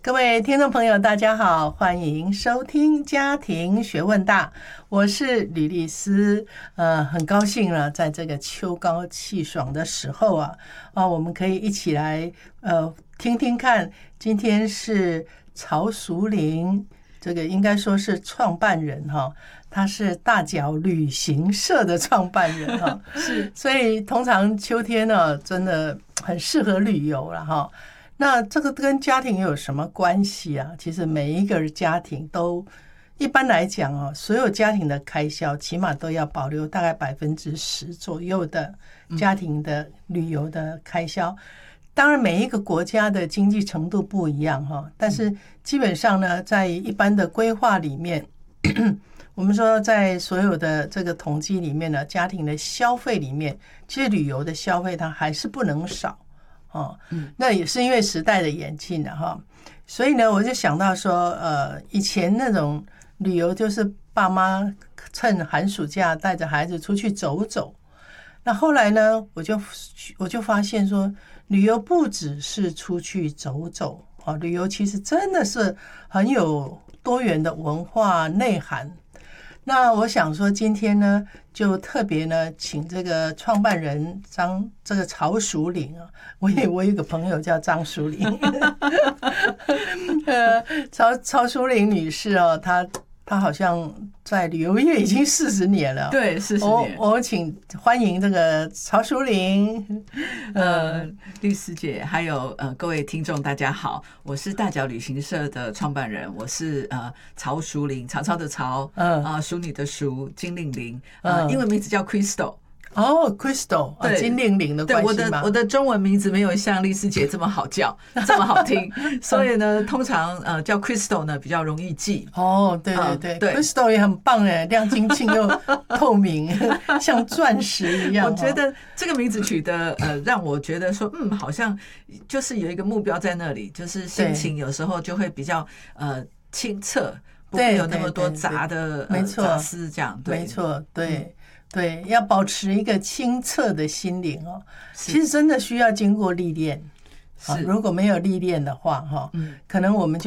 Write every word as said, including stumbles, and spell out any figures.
各位听众朋友大家好，欢迎收听家庭学问大，我是吕丽丝。呃，很高兴了，在这个秋高气爽的时候啊，啊，我们可以一起来呃听听看，今天是曹淑玲，这个应该说是创办人哈，他是大脚旅行社的创办人哈，是，所以通常秋天呢，真的很适合旅游了哈。那这个跟家庭有什么关系啊？其实每一个家庭都，一般来讲哦，所有家庭的开销起码都要保留大概百分之十左右的家庭的旅游的开销。当然，每一个国家的经济程度不一样哈，但是基本上呢，在一般的规划里面，我们说在所有的这个统计里面呢，家庭的消费里面，其实旅游的消费它还是不能少。哦，那也是因为时代的演进了哈，所以呢，我就想到说，呃，以前那种旅游就是爸妈趁寒暑假带着孩子出去走走，那后来呢，我就我就发现说，旅游不只是出去走走，哦，旅游其实真的是很有多元的文化内涵。那我想说，今天呢，就特别呢，请这个创办人张这个曹淑玲啊，我也我有一个朋友叫张淑玲，呃，曹曹淑玲女士哦，她她好像在旅游业已经四十年了， 对，四十年。 我我请欢迎这个曹淑玲， 呃，律师姐，还有呃各位听众，大家好，我是大脚旅行社的创办人，我是呃曹淑玲，曹操的曹，嗯啊，淑女的淑，金令玲，呃，英文名字叫 Crystal。 哦 ，Crystal， 啊，金令玲的关系吗？ 对，我的我的中文名字没有像丽丝姐这么好叫，这么好听，所以呢，通常呃叫 Crystal 呢比较容易记。 哦，对对对，对 ，Crystal 也很棒哎，亮晶晶又透明，像钻石一样。 我觉得这个名字取得呃，让我觉得说，嗯，好像就是有一个目标在那里，就是心情有时候就会比较呃清澈，不会有那么多杂的没错杂思这样。 没错，对。对，要保持一个清澈的心灵哦，其实真的需要经过历练。如果没有历练的话，哈，可能我们就